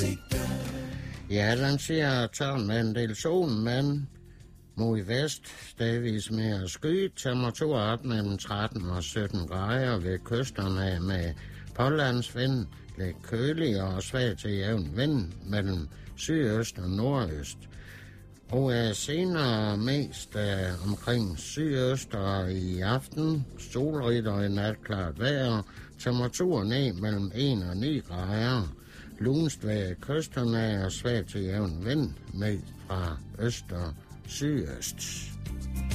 Ja, den siger tørn med en del sol, men mod vest stadigvis mere skyet. Temperatur op mellem 13 og 17 grader ved kysterne med pålandsvind. Lidt kølig og svag til jævn vind mellem sydøst og nordøst. Og senere mest omkring sydøst og i aften. Solrigt og i nat klart vejr. Temperatur ned mellem 1 og 9 grader. Lunst ved kysterne og svag til jævn vind med fra øst og sydøst.